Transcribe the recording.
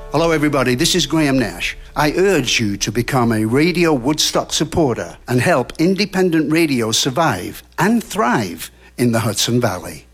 Hello everybody, this is Graham Nash. I urge you to become a Radio Woodstock supporter and help independent radio survive and thrive in the Hudson Valley.